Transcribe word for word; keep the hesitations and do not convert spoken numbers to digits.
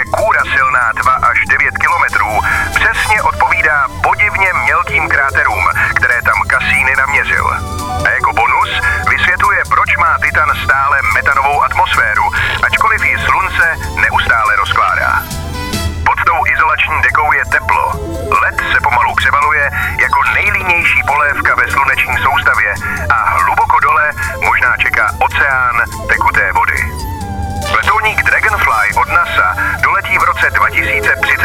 že kůra silná dva až devět kilometrů přesně odpovídá podivně mělkým kráterům, které tam Cassini naměřil. A jako bonus vysvětluje, proč má Titan stále metanovou atmosféru, ačkoliv ji slunce neustále rozkládá. Pod tou izolační dekou je teplo. Led se pomalu převaluje jako nejlínější polévka ve sluneční soustavě a hluboko dole možná čeká oceán tekuté vody. Letouník Dragonfly od NASA doletí v roce dva tisíce třicet